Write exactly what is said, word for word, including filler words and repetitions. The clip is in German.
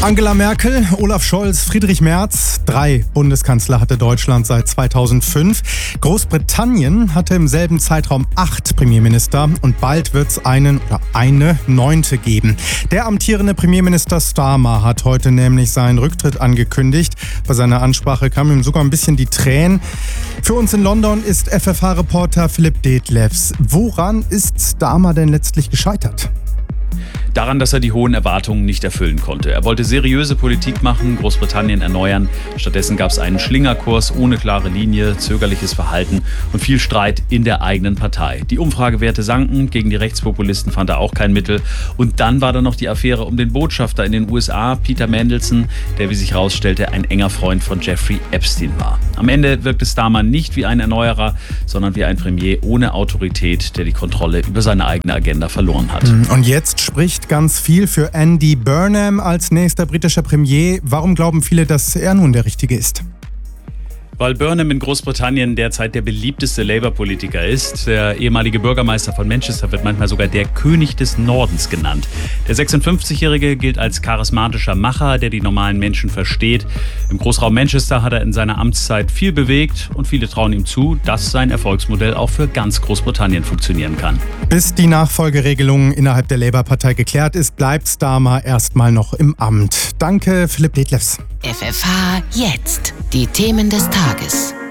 Angela Merkel, Olaf Scholz, Friedrich Merz. Drei Bundeskanzler hatte Deutschland seit zweitausendfünf. Großbritannien hatte im selben Zeitraum acht Premierminister und bald wird es einen oder eine neunte geben. Der amtierende Premierminister Starmer hat heute nämlich seinen Rücktritt angekündigt. Bei seiner Ansprache kamen ihm sogar ein bisschen die Tränen. Für uns in London ist F F H-Reporter Philipp Detlefs. Woran ist Starmer denn letztlich gescheitert? Daran, dass er die hohen Erwartungen nicht erfüllen konnte. Er wollte seriöse Politik machen, Großbritannien erneuern. Stattdessen gab es einen Schlingerkurs ohne klare Linie, zögerliches Verhalten und viel Streit in der eigenen Partei. Die Umfragewerte sanken, gegen die Rechtspopulisten fand er auch kein Mittel. Und dann war da noch die Affäre um den Botschafter in den U S A, Peter Mandelson, der, wie sich herausstellte, ein enger Freund von Jeffrey Epstein war. Am Ende wirkte Starmer nicht wie ein Erneuerer, sondern wie ein Premier ohne Autorität, der die Kontrolle über seine eigene Agenda verloren hat. Und jetzt spricht ganz viel für Andy Burnham als nächster britischer Premier. Warum glauben viele, dass er nun der Richtige ist? Weil Burnham in Großbritannien derzeit der beliebteste Labour-Politiker ist. Der ehemalige Bürgermeister von Manchester wird manchmal sogar der König des Nordens genannt. Der sechsundfünfzigjährige gilt als charismatischer Macher, der die normalen Menschen versteht. Im Großraum Manchester hat er in seiner Amtszeit viel bewegt und viele trauen ihm zu, dass sein Erfolgsmodell auch für ganz Großbritannien funktionieren kann. Bis die Nachfolgeregelung innerhalb der Labour-Partei geklärt ist, bleibt Starmer erstmal noch im Amt. Danke, Philipp Detlefs. F F H jetzt. Die Themen des Tages.